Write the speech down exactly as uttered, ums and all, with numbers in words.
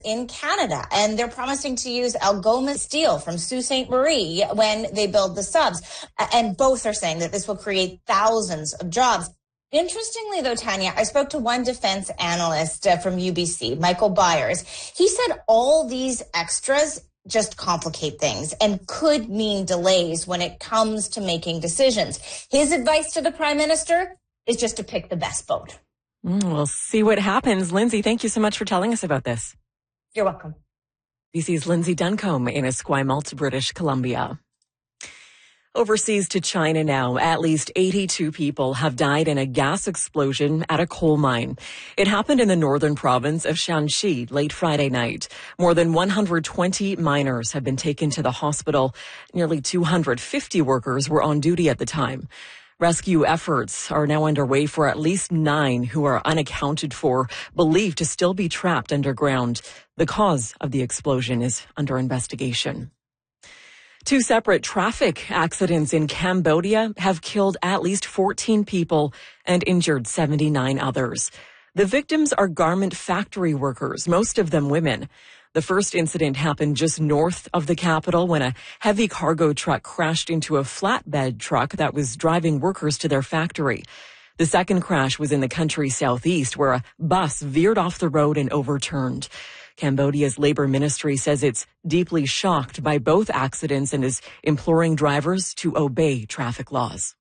in Canada, and they're promising to use Algoma steel from Sault Ste. Marie when they build the subs. And both are saying that this will create thousands of jobs. Interestingly, though, Tanya, I spoke to one defense analyst uh, from U B C, Michael Byers. He said all these extras just complicate things and could mean delays when it comes to making decisions. His advice to the Prime Minister is just to pick the best boat. Mm, we'll see what happens. Lindsay, thank you so much for telling us about this. You're welcome. B C's Lindsay Duncombe in Esquimalt, British Columbia. Overseas to China now, at least eighty-two people have died in a gas explosion at a coal mine. It happened in the northern province of Shanxi late Friday night. More than one hundred twenty miners have been taken to the hospital. Nearly two hundred fifty workers were on duty at the time. Rescue efforts are now underway for at least nine who are unaccounted for, believed to still be trapped underground. The cause of the explosion is under investigation. Two separate traffic accidents in Cambodia have killed at least fourteen people and injured seventy-nine others. The victims are garment factory workers, most of them women. The first incident happened just north of the capital when a heavy cargo truck crashed into a flatbed truck that was driving workers to their factory. The second crash was in the country's southeast, where a bus veered off the road and overturned. Cambodia's labor ministry says it's deeply shocked by both accidents and is imploring drivers to obey traffic laws.